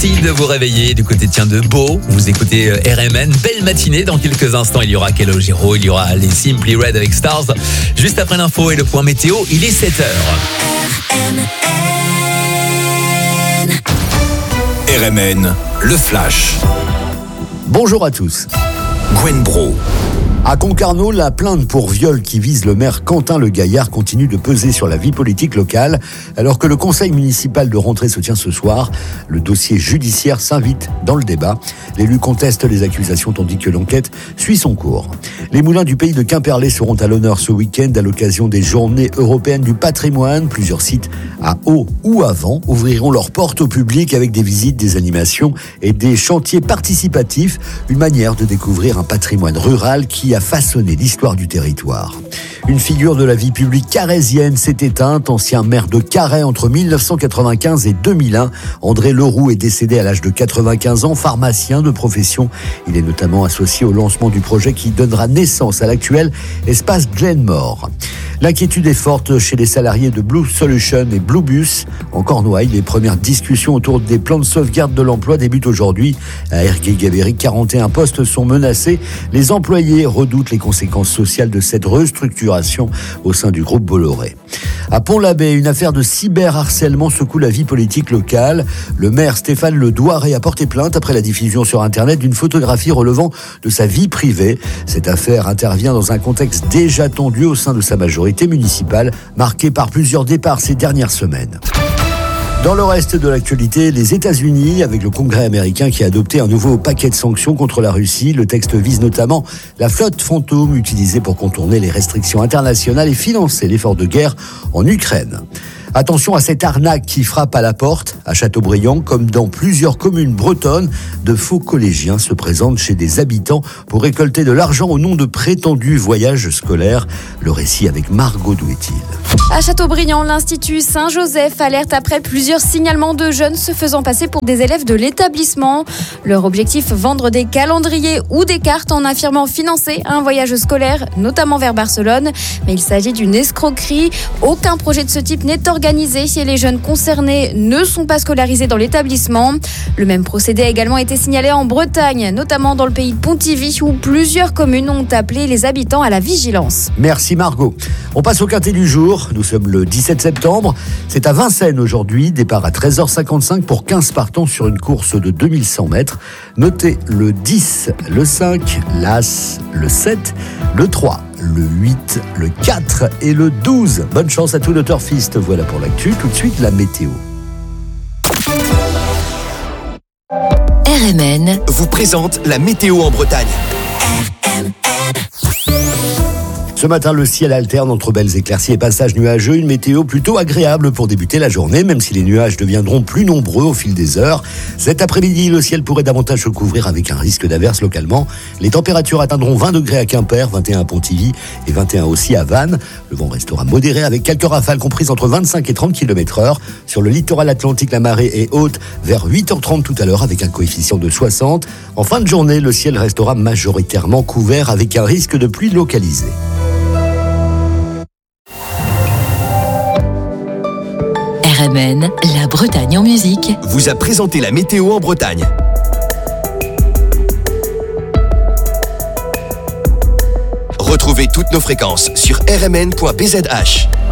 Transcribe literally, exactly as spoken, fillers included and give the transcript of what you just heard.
Merci de vous réveiller du côté tiens de Beau. Vous écoutez R M N. Belle matinée. Dans quelques instants, il y aura Calogero, il y aura les Simply Red avec Stars. Juste après l'info et le point météo, il est sept heures. R M N. R M N, le flash. Bonjour à tous. Gwen Bro. À Concarneau, la plainte pour viol qui vise le maire Quentin Le Gaillard continue de peser sur la vie politique locale. Alors que le conseil municipal de rentrée se tient ce soir, le dossier judiciaire s'invite dans le débat. L'élu conteste les accusations tandis que l'enquête suit son cours. Les moulins du pays de Quimperlé seront à l'honneur ce week-end à l'occasion des Journées européennes du patrimoine. Plusieurs sites à Haut ou à Vent ouvriront leurs portes au public avec des visites, des animations et des chantiers participatifs. Une manière de découvrir un patrimoine rural qui a façonné l'histoire du territoire. Une figure de la vie publique carrésienne s'est éteinte, ancien maire de Carhaix entre mille neuf cent quatre-vingt-quinze et deux mille un. André Leroux est décédé à l'âge de quatre-vingt-quinze ans, pharmacien de profession. Il est notamment associé au lancement du projet qui donnera naissance à l'actuel espace Glenmore. L'inquiétude est forte chez les salariés de Blue Solution et Blue Bus. En Cornouailles, les premières discussions autour des plans de sauvegarde de l'emploi débutent aujourd'hui. À Ergué-Gavéry, quarante et un postes sont menacés. Les employés redoutent les conséquences sociales de cette restructuration au sein du groupe Bolloré. À Pont-l'Abbé, une affaire de cyberharcèlement secoue la vie politique locale. Le maire Stéphane Le Douaré a porté plainte après la diffusion sur Internet d'une photographie relevant de sa vie privée. Cette affaire intervient dans un contexte déjà tendu au sein de sa majorité municipale, marqué par plusieurs départs ces dernières semaines. Dans le reste de l'actualité, les États-Unis, avec le Congrès américain qui a adopté un nouveau paquet de sanctions contre la Russie. Le texte vise notamment la flotte fantôme utilisée pour contourner les restrictions internationales et financer l'effort de guerre en Ukraine. Attention à cette arnaque qui frappe à la porte. À Châteaubriand, comme dans plusieurs communes bretonnes, de faux collégiens se présentent chez des habitants pour récolter de l'argent au nom de prétendus voyages scolaires. Le récit avec Margot Douetil. À Châteaubriand, l'Institut Saint-Joseph alerte après plusieurs signalements de jeunes se faisant passer pour des élèves de l'établissement. Leur objectif, vendre des calendriers ou des cartes en affirmant financer un voyage scolaire, notamment vers Barcelone. Mais il s'agit d'une escroquerie. Aucun projet de ce type n'est organisé et les jeunes concernés ne sont pas scolarisés dans l'établissement. Le même procédé a également été signalé en Bretagne, notamment dans le pays de Pontivy, où plusieurs communes ont appelé les habitants à la vigilance. Merci Margot. On passe au quintet du jour. Nous sommes le dix-sept septembre. C'est à Vincennes aujourd'hui. Départ à treize heures cinquante-cinq pour quinze partants sur une course de deux mille cent mètres. Notez le dix, le cinq, l'As, le sept, le trois, le huit, le quatre et le douze. Bonne chance à tous nos turfistes. Voilà pour l'actu. Tout de suite, la météo. R M N vous présente la météo en Bretagne. R M N. Ce matin, le ciel alterne entre belles éclaircies et passages nuageux. Une météo plutôt agréable pour débuter la journée, même si les nuages deviendront plus nombreux au fil des heures. Cet après-midi, le ciel pourrait davantage se couvrir avec un risque d'averse localement. Les températures atteindront vingt degrés à Quimper, vingt et un à Pontivy et vingt et un aussi à Vannes. Le vent restera modéré avec quelques rafales comprises entre vingt-cinq et trente kilomètres heure. Sur le littoral atlantique, la marée est haute vers huit heures trente tout à l'heure avec un coefficient de soixante. En fin de journée, le ciel restera majoritairement couvert avec un risque de pluie localisée. R M N, la Bretagne en musique, Vous a présenté la météo en Bretagne. Retrouvez toutes nos fréquences sur r m n point b z h.